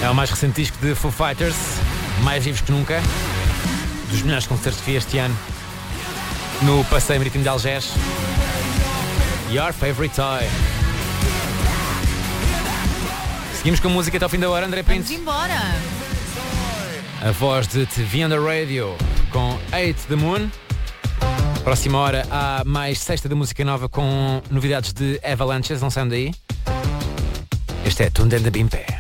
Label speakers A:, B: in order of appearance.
A: É o mais recente disco de Foo Fighters, mais vivos que nunca, dos melhores concertos que vi este ano no Passeio Marítimo de Algés. Your Favorite Toy. Seguimos com música até ao fim da hora, André Pinto.
B: Vamos embora.
A: A voz de TV on the Radio com 8 the Moon. Próxima hora há mais sexta da música nova com novidades de Avalanches, não saiam daí. Este é Tunde and the Bimpé.